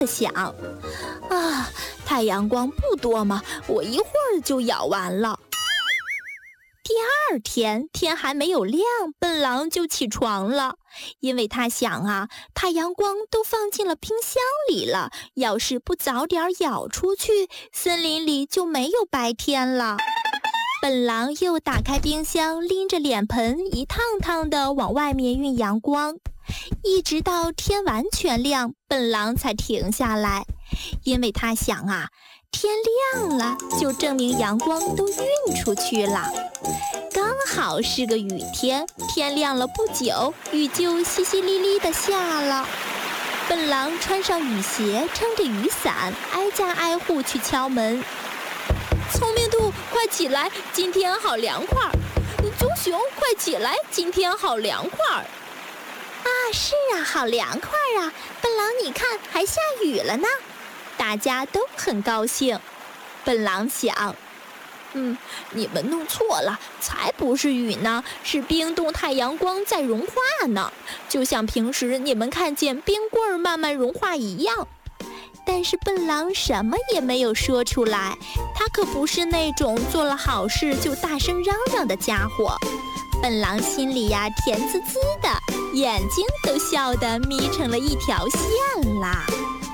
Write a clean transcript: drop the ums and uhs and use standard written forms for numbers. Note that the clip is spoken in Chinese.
地想：太阳光不多嘛，我一会儿就咬完了。第二天天还没有亮，笨狼就起床了，因为他想太阳光都放进了冰箱里了，要是不早点咬出去，森林里就没有白天了。笨狼又打开冰箱，拎着脸盆一趟趟地往外面运阳光，一直到天完全亮，笨狼才停下来，因为他想天亮了就证明阳光都运出去了。刚好是个雨天，天亮了不久，雨就淅淅沥沥地下了。笨狼穿上雨鞋，撑着雨伞，挨家挨户去敲门。聪明兔，快起来，今天好凉快。棕熊，快起来，今天好凉快。是好凉快笨狼，你看还下雨了呢。大家都很高兴。笨狼想，你们弄错了，才不是雨呢，是冰冻太阳光在融化呢，就像平时你们看见冰棍慢慢融化一样。但是笨狼什么也没有说出来，他可不是那种做了好事就大声嚷嚷的家伙。笨狼心里甜滋滋的，眼睛都笑得眯成了一条线啦。